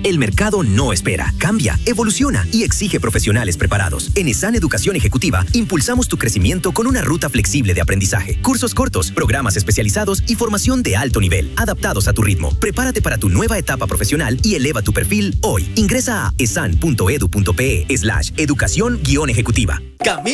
El mercado no espera, cambia, evoluciona y exige profesionales preparados. En ESAN Educación Ejecutiva, impulsamos tu crecimiento con una ruta flexible de aprendizaje, cursos cortos, programas especializados y formación de alto nivel, adaptados a tu ritmo. Prepárate para tu nueva etapa profesional y eleva tu perfil hoy. Ingresa a esan.edu.pe/educación-ejecutiva.